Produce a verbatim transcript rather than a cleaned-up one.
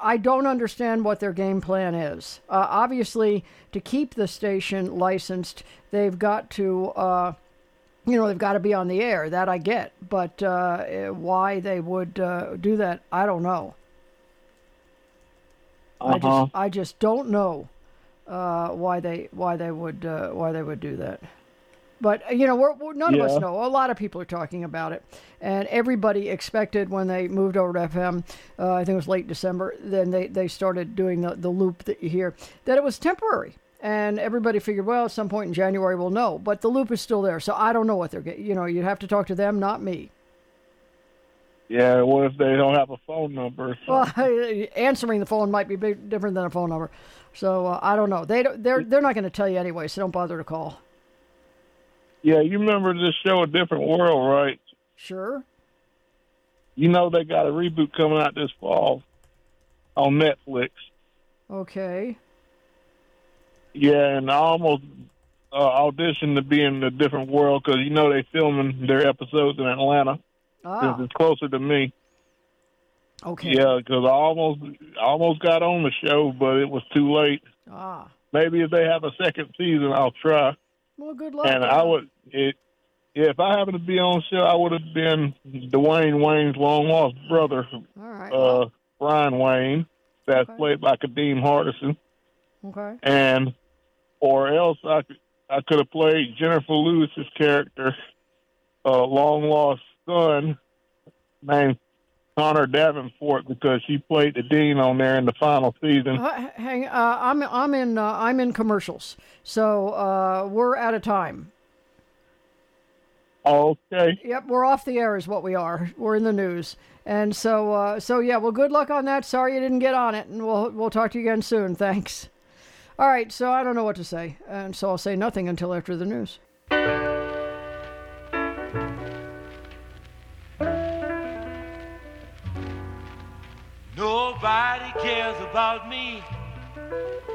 I don't understand what their game plan is. Uh, obviously, to keep the station licensed, they've got to, uh, you know, they've got to be on the air. That I get. But uh, why they would uh, do that, I don't know. Uh-huh. I just, I just don't know uh, why they, why they would, uh, why they would do that. But, you know, we're, we're, none Yeah. of us know. A lot of people are talking about it. And everybody expected when they moved over to F M, uh, I think it was late December, then they, they started doing the, the loop that you hear, that it was temporary. And everybody figured, well, at some point in January we'll know. But the loop is still there. So I don't know what they're getting. You know, you'd have to talk to them, not me. Yeah, what if they don't have a phone number? So. Well, answering the phone might be big, different than a phone number. So uh, I don't know. They don't, they're, they're not going to tell you anyway, so don't bother to call. Yeah, you remember this show, A Different World, right? Sure. You know they got a reboot coming out this fall on Netflix. Okay. Yeah, and I almost uh, auditioned to be in A Different World because, you know, they filming their episodes in Atlanta. Ah. It's closer to me. Okay. Yeah, because I almost, I almost got on the show, but it was too late. Ah. Maybe if they have a second season, I'll try. Well, good luck. And I would, it, yeah, if I happened to be on the show, I would have been Dwayne Wayne's long lost brother, All right. uh, Brian Wayne, that's Okay. played by Kadeem Hardison, Okay. and or else I could, I could have played Jennifer Lewis's character, uh, long lost son named Connor Davenport, because she played the dean on there in the final season. Uh, hang. Uh, I'm. I'm in. Uh, I'm in commercials. So uh, we're out of time. Okay. Yep, we're off the air is what we are. We're in the news, and so. Uh, so yeah. Well, good luck on that. Sorry you didn't get on it, and we'll we'll talk to you again soon. Thanks. All right. So I don't know what to say, and so I'll say nothing until after the news. Nobody cares about me.